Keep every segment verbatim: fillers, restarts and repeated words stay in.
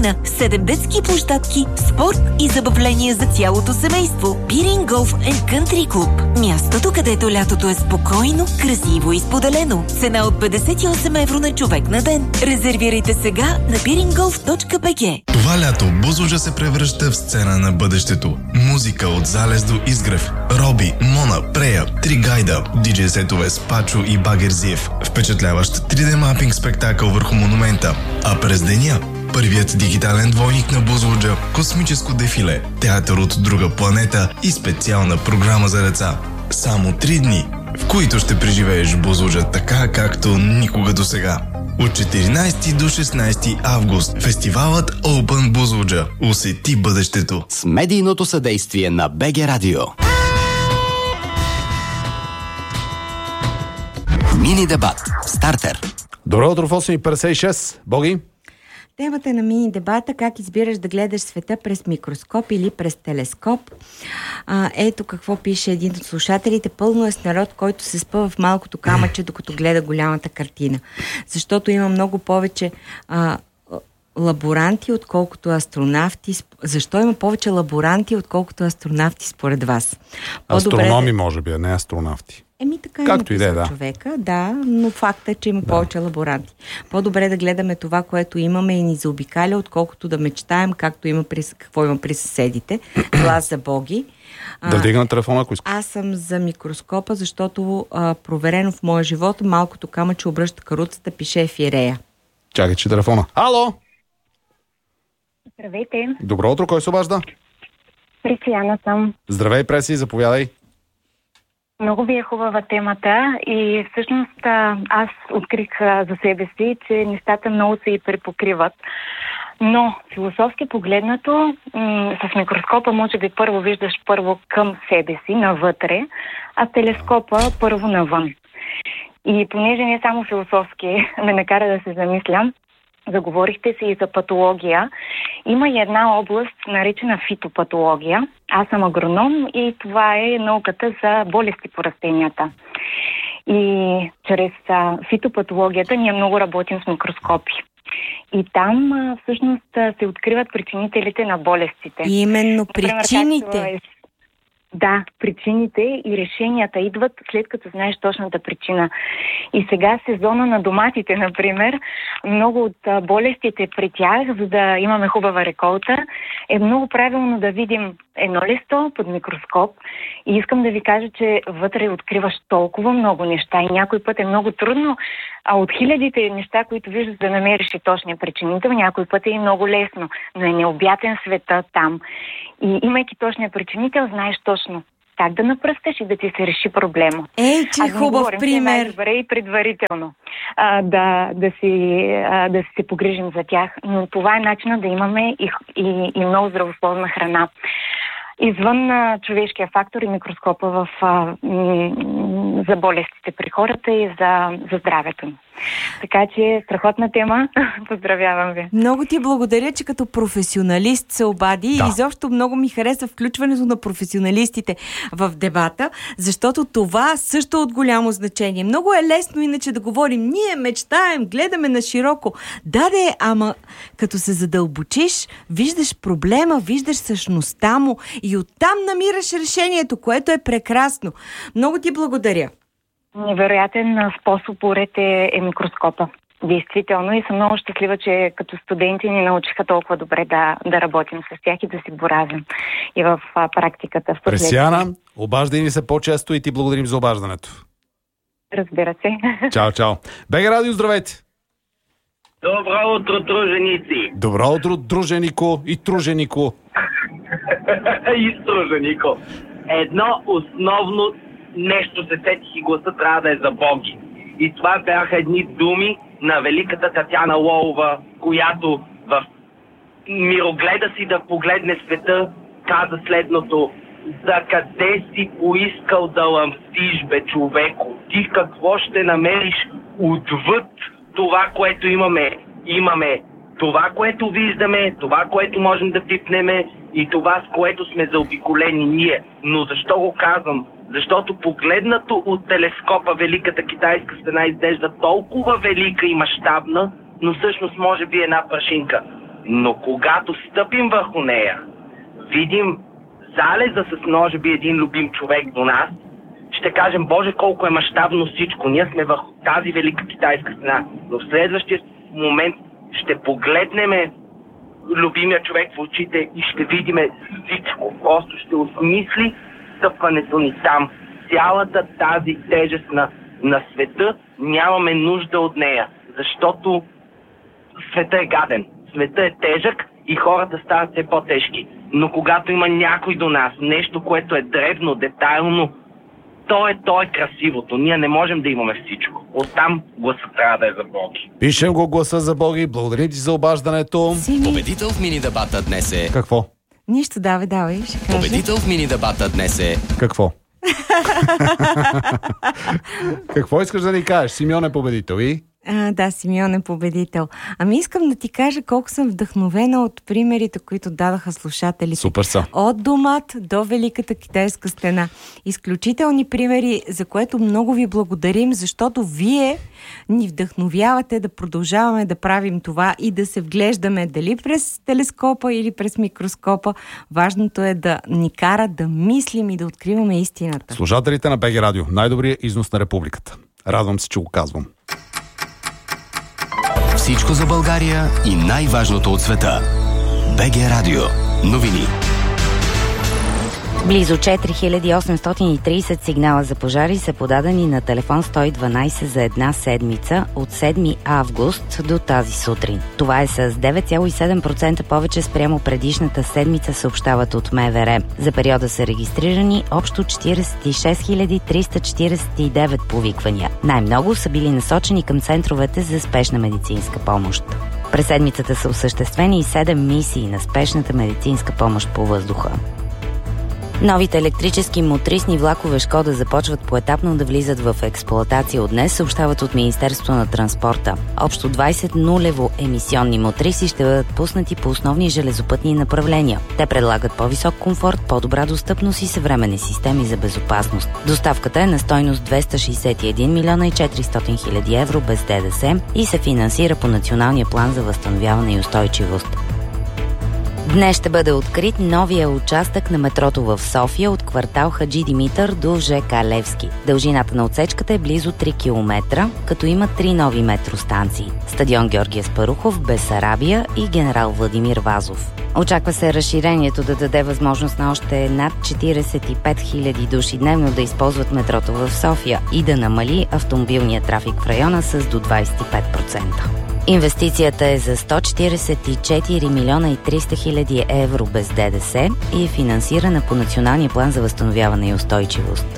басейна, седем детски площадки, спорт и забавления за цялото семейство. Пирин Голф енд Кънтри Клуб. Мястото, където лятото е спокойно, красиво и споделено. Цена от петдесет и осем евро на човек на ден. Резервирайте сега на пиринголф точка би джи. Това лято Бузлуджа се превръща в сцена на бъдещето. Музика от Залез до Изгрев. Роби, Мона, Прея, Три гайда, диджей сетове с Пачо и Багерзиев. Впечатляващ три де мапинг спектакъл върху монумента. А през деня първият дигитален двойник на Бузлуджа, космическо дефиле, театър от друга планета и специална програма за деца. Само три дни, в които ще преживееш Бузлуджа така, както никога досега. От четиринайсети до шестнайсети август фестивалът Open Бузлуджа. Усети бъдещето. С медийното съдействие на БГ Радио. Мини дебат. Стартер. Добро утро в осем и петдесет и шест. Боги? Темата на мини дебата: как избираш да гледаш света през микроскоп или през телескоп. А, ето какво пише един от слушателите: пълно е с народ, който се спъва в малкото камъче, докато гледа голямата картина. Защото има много повече а, лаборанти, отколкото астронавти. Защо има повече лаборанти, отколкото астронавти според вас? По-добре... Астрономи, може би, а не астронавти. Еми така е Както и да е, да. човека, да, но факт е, че има да. повече лаборанти. По-добре да гледаме това, което имаме и ни заобикаля, отколкото да мечтаем както има при, какво има при съседите. Глас за боги. Да вдигна телефона, ако искаш. Аз съм за микроскопа, защото а, проверено в моя живот, малкото камъче обръща каруцата, пише Ефирея. Чакай, че телефона. Ало! Здравейте. Добро утро, кой се обажда? Пресияна съм. Здравей, Преси, заповядай. Много ви е хубава темата и всъщност аз открих за себе си, че нещата много се и препокриват. Но философски погледнато, м- с микроскопа може би първо виждаш първо към себе си, навътре, а телескопа първо навън. И понеже не само философски ме накара да се замислям, заговорихте се и за патология. Има и една област, наречена фитопатология. Аз съм агроном и това е науката за болести по растенията. И чрез а, фитопатологията ние много работим с микроскопи. И там а, всъщност а, се откриват причинителите на болестите. И именно Например, причините. Е... Да, причините и решенията идват след като знаеш точната причина. И сега сезона на доматите, например, много от болестите при тях, за да имаме хубава реколта, е много правилно да видим едно листо под микроскоп. И искам да ви кажа, че вътре откриваш толкова много неща и някой път е много трудно, а от хилядите неща, които виждаш, да намериш и точния причинител, някой път е и много лесно, но е необятен света там. И имайки точния причинител, знаеш точно как да напръскаш и да ти се реши проблема. Ей, че хубав пример! Добре и предварително а, да, да, си, а, да си се погрижим за тях. Но това е начинът да имаме и, и, и много здравословна храна. Извън а, човешкия фактор и микроскопа в, а, м, за болестите при хората и за, за здравето ни. Така че страхотна тема. Поздравявам ви. Много ти благодаря, че като професионалист се обади да. и изобщо много ми хареса включването на професионалистите в дебата, защото това също е от голямо значение. Много е лесно иначе да говорим, ние мечтаем, гледаме на широко. Да, де, ама като се задълбочиш, виждаш проблема, виждаш същността му и оттам намираш решението, което е прекрасно. Много ти благодаря. Невероятен способ поред е, е микроскопа. Действително, и съм много щастлива, че като студенти ни научиха толкова добре да, да работим с тях и да си боравим и в а, практиката. В Пресияна, обаждай ни се по-често и ти благодарим за обаждането. Разбира се. Чао, чао. БГ Радио, здравейте! Добро утро, труженици! Добро утро, друженико и труженико. И труженико. Едно основно нещо се сетих и гласа трябва да е за боги. И това бяха едни думи на великата Татяна Лолова, която в мирогледа си да погледне света каза следното: за къде си поискал да лъмстиш, бе, човеко? Ти какво ще намериш отвъд това, което имаме? Имаме това, което виждаме, това, което можем да пипнеме и това, с което сме заобиколени ние. Но защо го казвам? Защото погледнато от телескопа Великата китайска стена изглежда толкова велика и мащабна, но всъщност може би една прашинка. Но когато стъпим върху нея, видим залеза с може би един любим човек до нас, ще кажем, Боже, колко е мащабно всичко. Ние сме върху тази велика китайска стена. Но в следващия момент ще погледнем любимия човек в очите и ще видим всичко. Просто ще осмисли стъпването ни там. Цялата тази тежест на, на света, нямаме нужда от нея. Защото света е гаден. Света е тежък и хората стават все по-тежки. Но когато има някой до нас, нещо, което е древно, детайлно, то е, то е красивото. Ние не можем да имаме всичко. Оттам гласът трябва да е за Боги. Пишем го гласа за Боги. Благодарим ти за обаждането. Сими. Победител в мини-дебата днес е... Какво? Нищо, давай, давай, ще кажа. Победител в мини-дебата днес е... Какво? Какво искаш да ни кажеш? Симеон е победител и... А, да, Симеон е победител. Ами искам да ти кажа колко съм вдъхновена от примерите, които дадаха слушателите. Супер са. От домат до Великата китайска стена. Изключителни примери, за което много ви благодарим, защото вие ни вдъхновявате да продължаваме да правим това и да се вглеждаме дали през телескопа или през микроскопа. Важното е да ни кара да мислим и да откриваме истината. Слушателите на БГ Радио. Най-добрият износ на републиката. Радвам се, че го казвам. Всичко за България и най-важното от света. БГ Радио. Новини. Близо четири хиляди осемстотин и трийсет сигнала за пожари са подадени на телефон сто и дванайсет за една седмица от седми август до тази сутрин. Това е с девет цяло и седем процента повече спрямо предишната седмица, съобщават от МВР. За периода са регистрирани общо четирийсет и шест хиляди триста четирийсет и девет повиквания. Най-много са били насочени към центровете за спешна медицинска помощ. През седмицата са осъществени и седем мисии на спешната медицинска помощ по въздуха. Новите електрически мотрисни влакове Шкода започват поетапно да влизат в експлоатация от днес, съобщават от Министерството на транспорта. Общо двайсет нулево емисионни мотриси ще бъдат пуснати по основни железопътни направления. Те предлагат по-висок комфорт, по-добра достъпност и съвременни системи за безопасност. Доставката е на стойност двеста шейсет и един милиона и четиристотин хиляди евро без ДДС и се финансира по Националния план за възстановяване и устойчивост. Днес ще бъде открит новия участък на метрото в София от квартал Хаджи Димитър до ЖК Левски. Дължината на отсечката е близо три километра, като има три нови метростанции. Стадион Георги Аспарухов, Бесарабия и Генерал Владимир Вазов. Очаква се разширението да даде възможност на още над четирийсет и пет хиляди души дневно да използват метрото в София и да намали автомобилния трафик в района с до двайсет и пет процента. Инвестицията е за сто четирийсет и четири милиона и триста хиляди евро без ДДС и е финансирана по Националния план за възстановяване и устойчивост.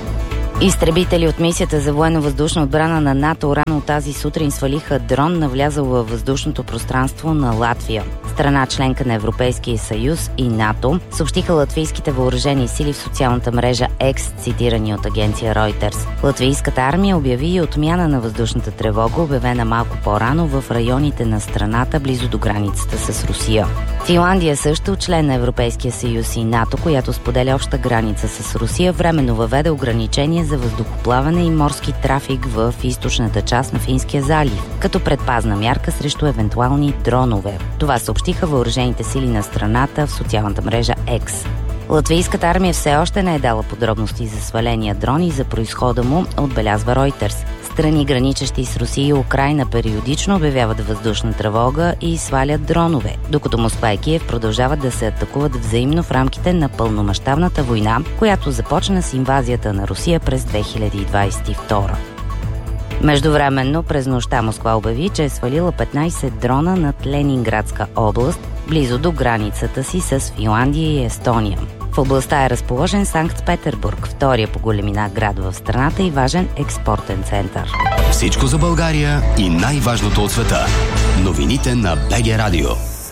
Изтребители от мисията за военно-въздушна отбрана на НАТО рано тази сутрин свалиха дрон, навлязъл във въздушното пространство на Латвия. Страна членка на Европейския съюз и НАТО, съобщиха латвийските въоръжени сили в социалната мрежа X, цитирани от агенция Reuters. Латвийската армия обяви и отмяна на въздушната тревога, обявена малко по-рано в районите на страната, близо до границата с Русия. Финландия също, член на Европейския съюз и НАТО, която споделя обща граница с Русия, временно въведе ограничения за въздухоплаване и морски трафик в източната част на Финския залив, като предпазна мярка срещу евентуални дронове. Това съобщиха въоръжените сили на страната в социалната мрежа X. Латвийската армия все още не е дала подробности за сваления дрон и за произхода му, отбелязва Reuters. Страни, граничещи с Русия и Украйна, периодично обявяват въздушна тревога и свалят дронове, докато Москва и Киев продължават да се атакуват взаимно в рамките на пълномащабната война, която започна с инвазията на Русия през две хиляди двайсет и втора. Междувременно, през нощта Москва обяви, че е свалила петнайсет дрона над Ленинградска област, близо до границата си с Финландия и Естония. В областта е разположен Санкт-Петербург, втория по големина град в страната и важен експортен център. Всичко за България и най-важното от света. Новините на БГ Радио.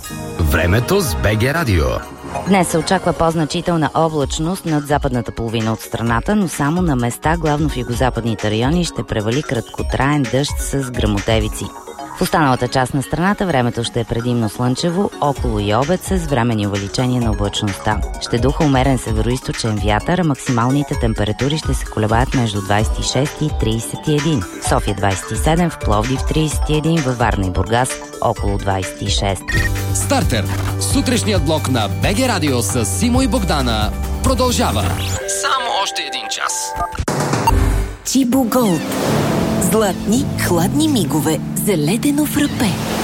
Времето с БГ Радио. Днес се очаква по-значителна облачност над западната половина от страната, но само на места, главно в югозападните райони, ще превали краткотраен дъжд с гръмотевици. В останалата част на страната времето ще е предимно слънчево, около и обед с временни увеличения на облачността. Ще духа умерен североизточен вятър, а максималните температури ще се колебаят между двайсет и шест и трийсет и един. В София двайсет и седем, в Пловдив трийсет и един, във Варна и Бургас около двайсет и шест. Стартер. Сутрешният блок на БГ Радио с Симо и Богдана продължава. Само още един час. Чибо Голд. Златни, хладни мигове за ледено фрапе.